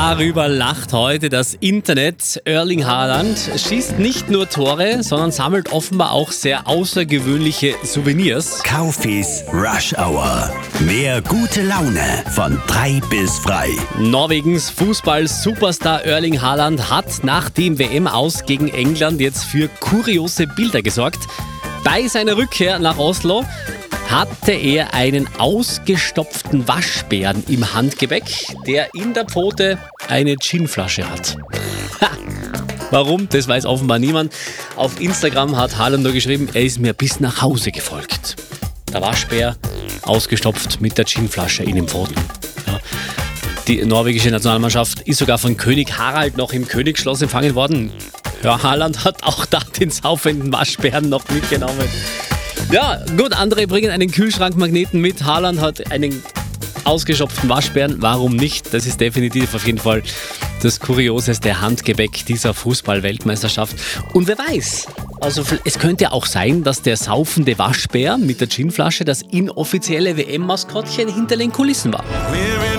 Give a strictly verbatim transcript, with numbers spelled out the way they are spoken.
Darüber lacht heute das Internet. Erling Haaland schießt nicht nur Tore, sondern sammelt offenbar auch sehr außergewöhnliche Souvenirs. Kaufis Rush Hour. Mehr gute Laune von drei bis frei. Norwegens Fußball-Superstar Erling Haaland hat nach dem W M-Aus gegen England jetzt für kuriose Bilder gesorgt. Bei seiner Rückkehr nach Oslo hatte er einen ausgestopften Waschbären im Handgepäck, der in der Pfote eine Ginflasche hat. Ha. Warum? Das weiß offenbar niemand. Auf Instagram hat Haaland nur geschrieben, er ist mir bis nach Hause gefolgt. Der Waschbär ausgestopft mit der Ginflasche in den Pfoten. Ja. Die norwegische Nationalmannschaft ist sogar von König Harald noch im Königsschloss empfangen worden. Ja, Haaland hat auch da den saufenden Waschbären noch mitgenommen. Ja, gut, andere bringen einen Kühlschrankmagneten mit. Haaland hat einen ausgestopften Waschbären. Warum nicht? Das ist definitiv auf jeden Fall das kurioseste Handgepäck dieser Fußball-Weltmeisterschaft. Und wer weiß, also es könnte auch sein, dass der saufende Waschbär mit der Ginflasche das inoffizielle W M-Maskottchen hinter den Kulissen war.